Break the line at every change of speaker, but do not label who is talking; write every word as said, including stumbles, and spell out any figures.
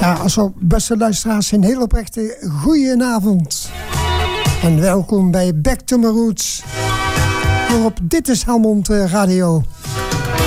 Ja, zo, beste luisteraars, een heel oprechte goedenavond. En welkom bij Back to My Roots. Hier op Dit is Helmond Radio.